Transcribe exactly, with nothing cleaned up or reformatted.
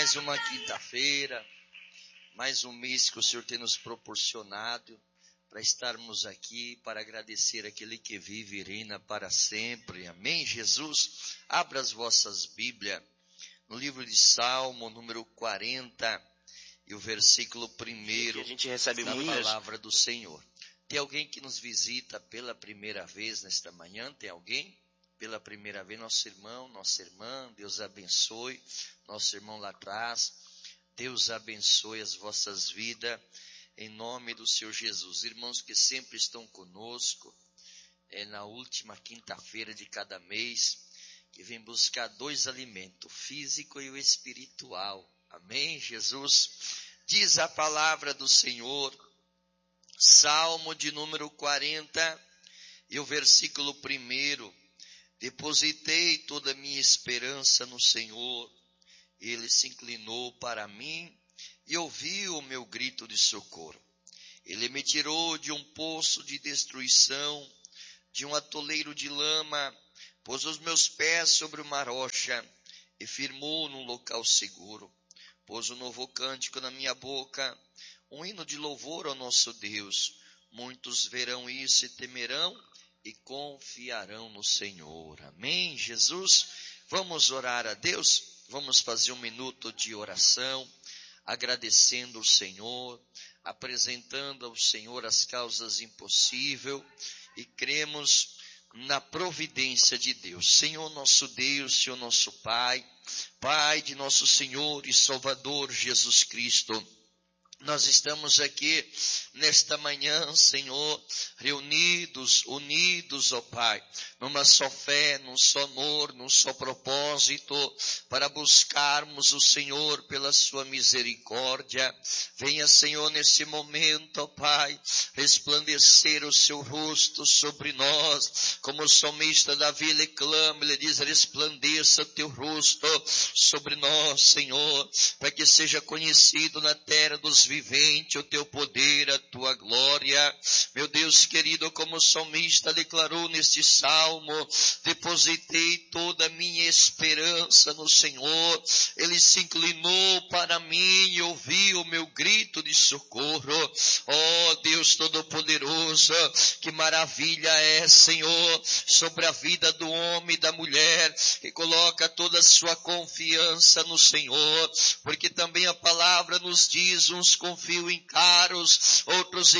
mais uma quinta-feira, mais um mês que o Senhor tem nos proporcionado para estarmos aqui, para agradecer aquele que vive e reina para sempre. Amém, Jesus? Abra as vossas Bíblias no livro de Salmo, número quarenta, e o versículo primeiro, a gente recebe da muitas... palavra do Senhor. Tem alguém que nos visita pela primeira vez nesta manhã? Tem alguém? Pela primeira vez, nosso irmão, nossa irmã, Deus abençoe, nosso irmão lá atrás, Deus abençoe as vossas vidas, em nome do Senhor Jesus. Irmãos que sempre estão conosco, é na última quinta-feira de cada mês, que vem buscar dois alimentos, o físico e o espiritual. Amém, Jesus? Diz a palavra do Senhor, Salmo de número quarenta, e o versículo primeiro, depositei toda a minha esperança no Senhor, Ele se inclinou para mim e ouviu o meu grito de socorro. Ele me tirou de um poço de destruição, de um atoleiro de lama, pôs os meus pés sobre uma rocha e firmou num local seguro. Pôs um novo cântico na minha boca, um hino de louvor ao nosso Deus. Muitos verão isso e temerão e confiarão no Senhor. Amém, Jesus? Vamos orar a Deus? Vamos fazer um minuto de oração, agradecendo o Senhor, apresentando ao Senhor as causas impossíveis e cremos na providência de Deus. Senhor nosso Deus, Senhor nosso Pai, Pai de nosso Senhor e Salvador Jesus Cristo, nós estamos aqui nesta manhã, Senhor, reunidos, unidos, ó Pai, numa só fé, num só amor, num só propósito, para buscarmos o Senhor pela sua misericórdia. Venha, Senhor, nesse momento, ó Pai, resplandecer o seu rosto sobre nós, como o salmista Davi lhe clama, ele diz, resplandeça o teu rosto sobre nós, Senhor, para que seja conhecido na terra dos vivente, o teu poder, a tua glória. Meu Deus querido, como o salmista declarou neste salmo, depositei toda a minha esperança no Senhor. Ele se inclinou para mim e ouviu o meu grito de socorro. Oh Deus Todo-Poderoso, que maravilha é, Senhor, sobre a vida do homem e da mulher, que coloca toda a sua confiança no Senhor, porque também a palavra nos diz, uns confiam em carros, outros em